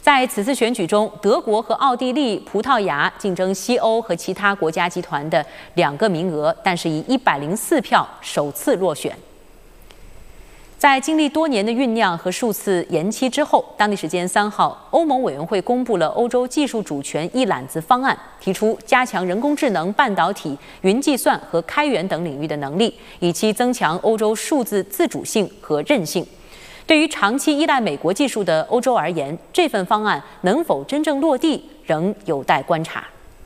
在此次选举中，德国和奥地利、葡萄牙竞争西欧和其他国家集团的2个名额，但是以104票首次落选。在经历多年的酝酿和数次延期之后，当地时间3号，欧盟委员会公布了欧洲技术主权一揽子方案，提出加强人工智能、半导体、云计算和开源等领域的能力，以期增强欧洲数字自主性和韧性。对于长期依赖美国技术的欧洲而言，这份方案能否真正落地，仍有待观察。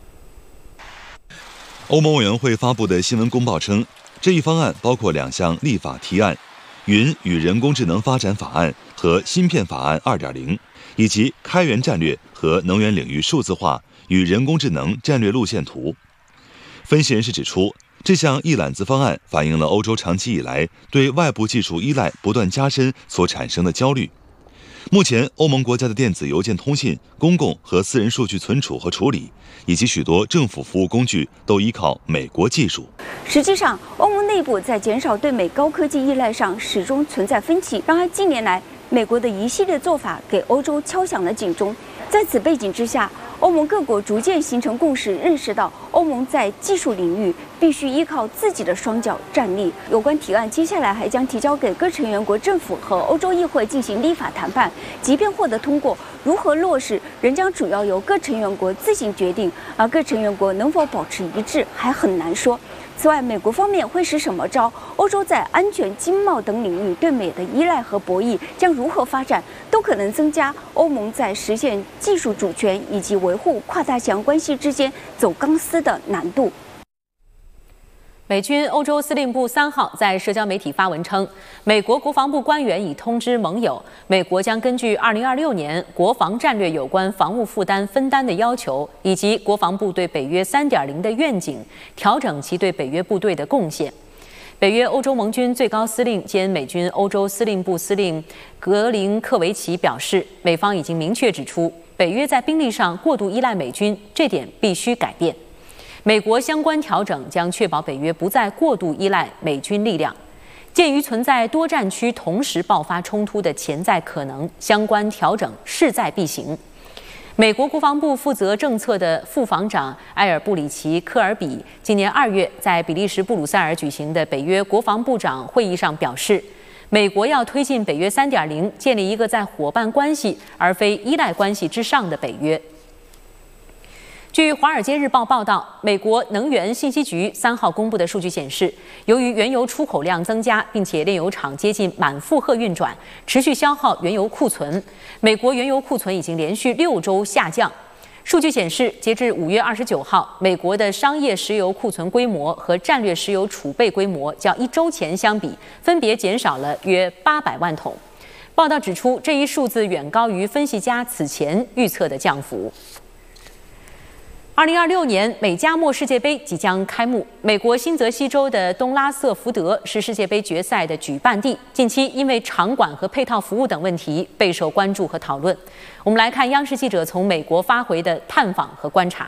欧盟委员会发布的新闻公报称，这一方案包括2项立法提案。云与人工智能发展法案和芯片法案 2.0， 以及开源战略和能源领域数字化与人工智能战略路线图。分析人士指出，这项一揽子方案反映了欧洲长期以来对外部技术依赖不断加深所产生的焦虑。目前，欧盟国家的电子邮件通信、公共和私人数据存储和处理，以及许多政府服务工具都依靠美国技术。 实际上，欧盟内部在减少对美高科技依赖上始终存在分歧。然而，近年来，美国的一系列做法给欧洲敲响了警钟。在此背景之下，欧盟各国逐渐形成共识，认识到欧盟在技术领域必须依靠自己的双脚站立。有关提案接下来还将提交给各成员国政府和欧洲议会进行立法谈判。即便获得通过，如何落实仍将主要由各成员国自行决定，而各成员国能否保持一致还很难说。此外，美国方面会使什么招？欧洲在安全、经贸等领域对美的依赖和博弈将如何发展，都可能增加欧盟在实现技术主权以及维护跨大西洋关系之间走钢丝的难度。 美军欧洲司令部3号在社交媒体发文称，美国国防部官员已通知盟友，美国将根据2026年国防战略有关防务负担分担的要求，以及国防部对北约 3.0 的愿景，调整其对北约部队的贡献。北约欧洲盟军最高司令兼美军欧洲司令部司令格林科维奇表示，美方已经明确指出，北约在兵力上过度依赖美军，这点必须改变。美国相关调整将确保北约不再过度依赖美军力量。鉴于存在多战区同时爆发冲突的潜在可能，相关调整势在必行。美国国防部负责政策的副防长埃尔布里奇科尔比今年2月在比利时布鲁塞尔举行的北约国防部长会议上表示，美国要推进北约 3.0， 建立一个在伙伴关系而非依赖关系之上的北约。据《华尔街日报》报道，美国能源信息局3号公布的数据显示，由于原油出口量增加，并且炼油厂接近满负荷运转，持续消耗原油库存，美国原油库存已经连续6周下降。数据显示，截至5月29号，美国的商业石油库存规模和战略石油储备规模较1周前相比，分别减少了约800万桶。报道指出，这一数字远高于分析家此前预测的降幅。2026年美加墨世界杯即将开幕，美国新泽西州的东拉瑟福德是世界杯决赛的举办地，近期因为场馆和配套服务等问题备受关注和讨论。我们来看央视记者从美国发回的探访和观察。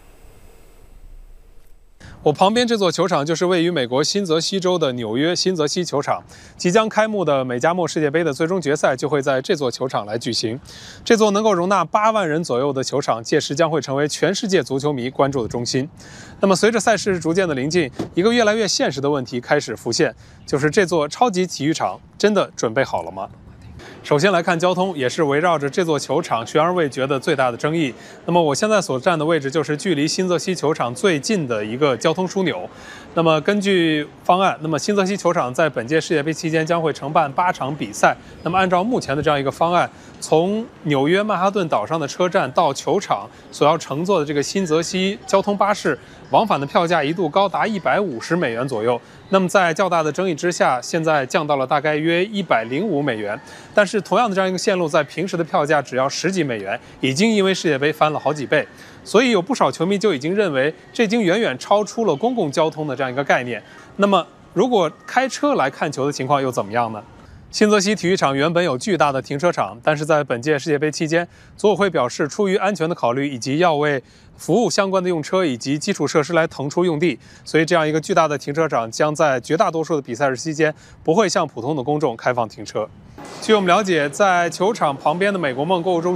我旁边这座球场就是位于美国新泽西州的纽约新泽西球场，即将开幕的美加墨世界杯的最终决赛就会在这座球场来举行。这座能够容纳8万人左右的球场，届时将会成为全世界足球迷关注的中心。那么随着赛事逐渐的临近，一个越来越现实的问题开始浮现，就是这座超级体育场真的准备好了吗？首先来看交通，也是围绕着这座球场悬而未决的最大的争议。那么我现在所站的位置就是距离新泽西球场最近的一个交通枢纽。那么根据方案，那么新泽西球场在本届世界杯期间将会承办8场比赛。那么按照目前的这样一个方案，从纽约曼哈顿岛上的车站到球场所要乘坐的这个新泽西交通巴士，往返的票价一度高达150美元左右。那么在较大的争议之下，现在降到了大概约105美元。但是同样的这样一个线路，在平时的票价只要10几美元，已经因为世界杯翻了好几倍。所以有不少球迷就已经认为，这已经远远超出了公共交通的这样一个概念。那么如果开车来看球的情况又怎么样呢？新泽西体育场原本有巨大的停车场，但是在本届世界杯期间，组委会表示，出于安全的考虑以及要为服务相关的用车以及基础设施来腾出用地，所以这样一个巨大的停车场将在绝大多数的比赛日期间不会向普通的公众开放停车。据我们了解，在球场旁边的美国梦购物中心